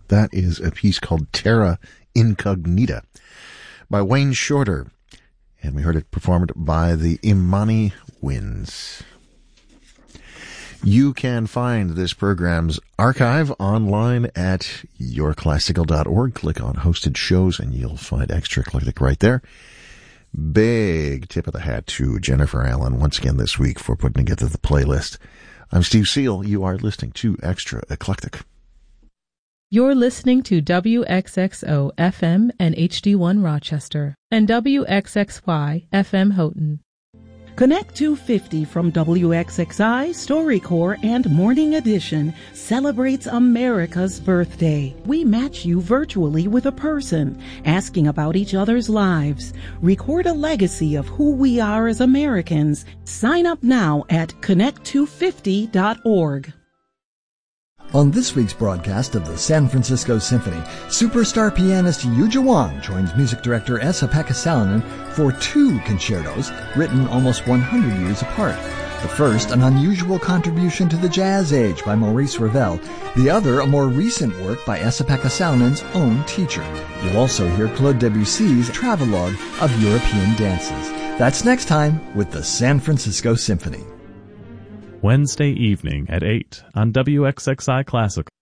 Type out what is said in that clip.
That is a piece called Terra Incognita by Wayne Shorter. And we heard it performed by the Imani Winds. You can find this program's archive online at yourclassical.org. Click on hosted shows and you'll find Extra Eclectic right there. Big tip of the hat to Jennifer Allen once again this week for putting together the playlist. I'm Steve Seal. You are listening to Extra Eclectic. You're listening to WXXO FM and HD1 Rochester and WXXY FM Houghton. Connect 250 from WXXI, StoryCorps, and Morning Edition celebrates America's birthday. We match you virtually with a person, asking about each other's lives. Record a legacy of who we are as Americans. Sign up now at connect250.org. On this week's broadcast of the San Francisco Symphony, superstar pianist Yuja Wang joins music director Esa-Pekka Salonen for two concertos written almost 100 years apart. The first, an unusual contribution to the jazz age by Maurice Ravel. The other, a more recent work by Esa-Pekka Salonen's own teacher. You'll also hear Claude Debussy's travelogue of European dances. That's next time with the San Francisco Symphony. Wednesday evening at 8 on WXXI Classical.